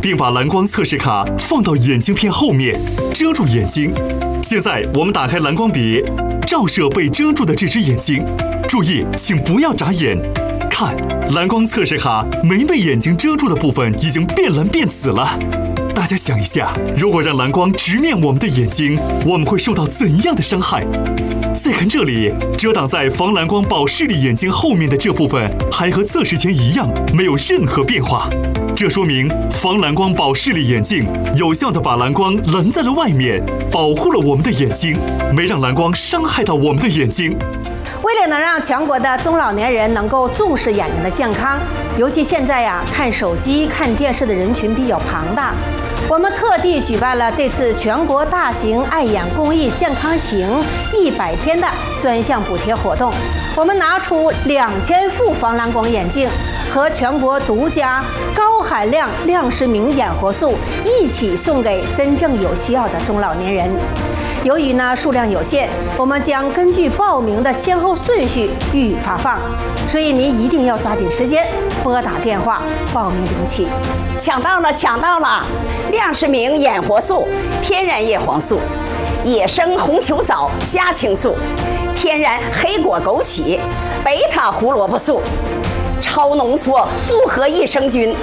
并把蓝光测试卡放到眼镜片后面，遮住眼睛。现在我们打开蓝光笔，照射被遮住的这只眼睛。注意，请不要眨眼。看，蓝光测试卡没被眼睛遮住的部分已经变蓝变紫了。大家想一下，如果让蓝光直面我们的眼睛，我们会受到怎样的伤害？再看这里，遮挡在防蓝光保视力眼镜后面的这部分还和测试前一样，没有任何变化。这说明防蓝光保视力眼镜有效地把蓝光拦在了外面，保护了我们的眼睛，没让蓝光伤害到我们的眼睛。 为了能让全国的中老年人能够重视眼睛的健康，尤其现在看手机、看电视的人群比较庞大，我们特地举办了这次全国大型爱眼公益健康行100天的专项补贴活动。我们拿出2000副防蓝光眼镜和全国独家高含量亮视明眼活素一起送给真正有需要的中老年人。由于数量有限，我们将根据报名的先后顺序予以发放，所以您一定要抓紧时间拨打电话报名领取。 抢到了，抢到了！亮视明眼活素、天然叶黄素、野生红球藻虾青素、天然黑果枸杞、贝塔胡萝卜素、超浓缩复合益生菌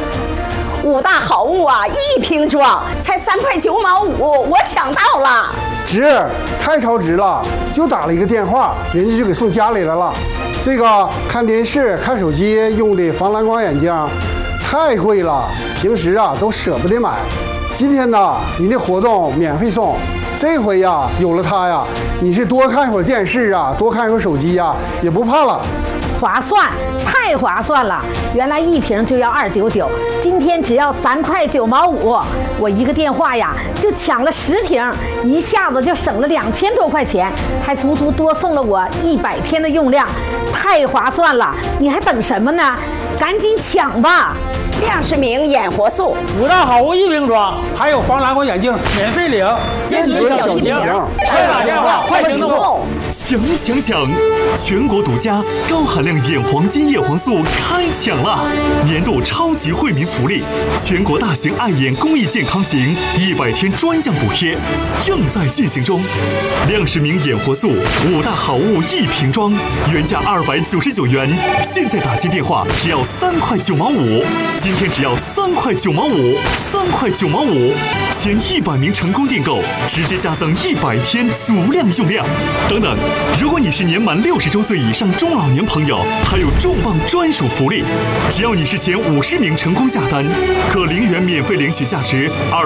，5大好物1瓶装，才3块9毛5，我抢到了！ 值，太超值了！就打了一个电话，人家就给送家里来了。这个看电视、看手机用的防蓝光眼镜太贵了，平时都舍不得买。今天呢，你的活动免费送，这回有了它你是多看一会儿电视多看一会儿手机也不怕了。 划算，太划算了！原来1瓶就要299，今天只要3块9毛5，我一个电话就抢了10瓶，一下子就省了2000多块钱，还足足多送了我100天的用量，太划算了！你还等什么呢？赶紧抢吧！ 亮视明眼活素 5大好物1瓶装，还有防蓝光眼镜免费领，坚决小心瓶，快打电话，快行动！ 抢！全国独家高含量眼黄金叶黄素开抢了！年度超级惠民福利，全国大型爱眼公益健康行100天专项补贴正在进行中。亮视明眼活素5大好物1瓶装，原价299元，现在打进电话只要3块9毛5，今天只要3块9毛5，3块9毛5，前100名成功订购直接加赠100天足量用量。等等，如果你是年满60周岁以上中老年朋友，还有重磅专属福利，只要你是前50名成功下单，可0元免费领取价值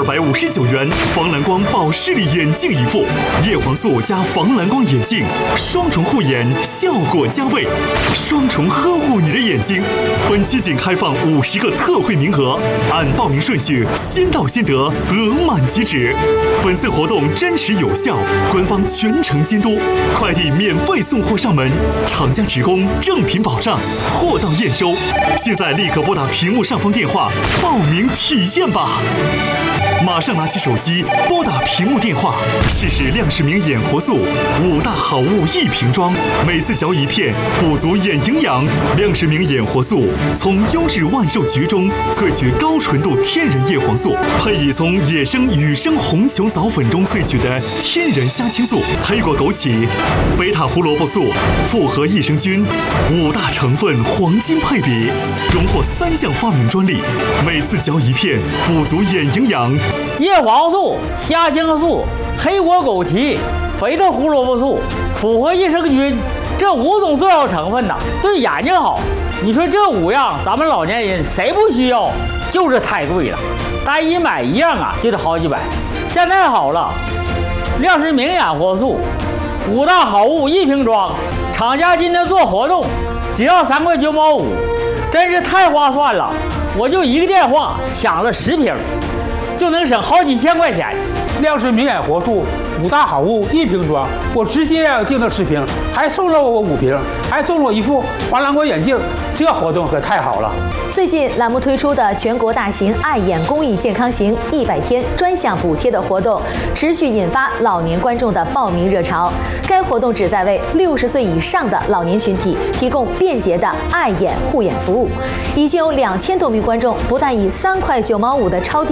259元防蓝光保视力眼镜一副，叶黄素加防蓝光眼镜，双重护眼，效果加倍，双重呵护你的眼睛。本期仅开放50个特惠名额，按报名顺序先到先得，额满即止。本次活动真实有效，官方全程监督，快递免费送货上门，厂家直供，正品保障，货到验收。现在立刻拨打屏幕上方电话报名体验吧！马上拿起手机拨打屏幕电话，试试亮视明眼活素5大好物1瓶装，每次嚼1片，补足眼营养。亮视明眼活素从优质万寿菊中萃取高纯度天然叶黄素，配以从野生雨生红球藻粉中萃取的天然虾青素、黑果枸杞、贝塔胡萝卜素、复合益生菌5大成分黄金配比，荣获3项发明专利。每次嚼1片，补足眼营养。 叶黄素、虾青素、黑果枸杞、肥的胡萝卜素、复合益生菌，这5种重要成分对眼睛好。你说这5样，咱们老年人谁不需要？就是太贵了，单一买1样就得好几百。现在好了，亮视明眼活素5大好物1瓶装，厂家今天做活动，只要3块9毛5，真是太划算了。我就一个电话抢了10瓶。就能省好几千块钱。 亮视明眼活素5大好物1瓶装，我直接订了10瓶，还送了我5瓶，还送了我一副防蓝光眼镜，这活动可太好了。 最近栏目推出的全国大型爱眼公益健康行100天专项补贴的活动，持续引发老年观众的报名热潮。该活动旨在为60岁以上的老年群体提供便捷的爱眼护眼服务。已经有2000多名观众不但以3块9毛5的超低